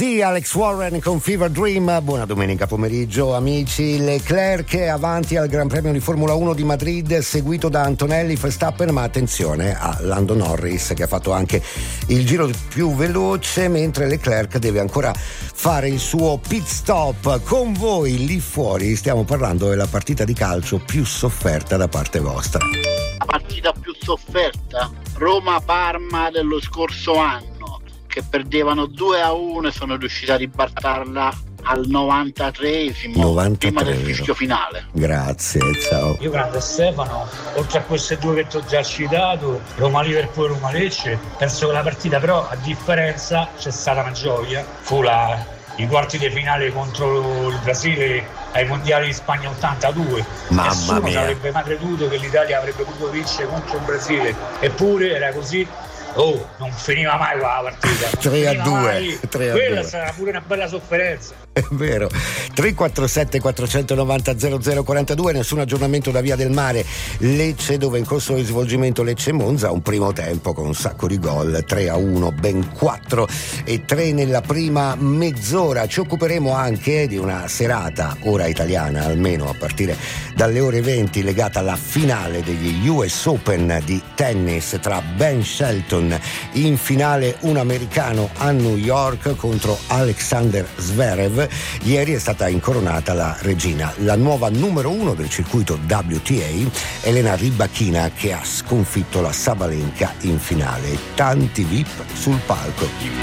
di Alex Warren con Fever Dream. Buona domenica pomeriggio amici. Leclerc è avanti al Gran Premio di Formula 1 di Madrid, seguito da Antonelli, Verstappen, ma attenzione a Lando Norris che ha fatto anche il giro più veloce, mentre Leclerc deve ancora fare il suo pit stop. Con voi lì fuori stiamo parlando della partita di calcio più sofferta da parte vostra. La partita più sofferta? Roma-Parma dello scorso anno, che perdevano 2-1 e sono riusciti a ribaltarla al 93esimo, prima del fischio finale. Grazie, ciao. Io grande Stefano, oltre a queste due che ti ho già citato, Roma-Liverpool e Roma-Lecce, penso che la partita però a differenza c'è stata una gioia, fu i quarti di finale contro il Brasile ai mondiali di Spagna 82. Mamma mia, avrebbe mai creduto che l'Italia avrebbe potuto vincere contro il Brasile, eppure era così. Non finiva mai la partita 3-2. Quella sarà pure una bella sofferenza. È vero. 347 490 0042. Nessun aggiornamento da Via del Mare Lecce, dove in corso di svolgimento Lecce-Monza, un primo tempo con un sacco di gol, 3-1, ben 4-3 nella prima mezz'ora. Ci occuperemo anche di una serata, ora italiana almeno a partire dalle ore 20, legata alla finale degli US Open di tennis tra Ben Shelton, in finale un americano a New York contro Alexander Zverev. Ieri è stata incoronata la regina, la nuova numero 1 del circuito WTA, Elena Rybakina, che ha sconfitto la Sabalenka in finale. Tanti VIP sul palco.